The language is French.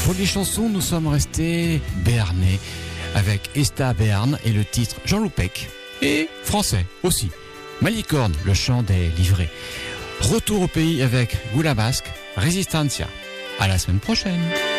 Pour les chansons, nous sommes restés béarnais avec Esta Béarn et le titre Jean Loupec. Et français aussi. Malicorne, le chant des livrets. Retour au pays avec Goula Basque, Resistencia. À la semaine prochaine.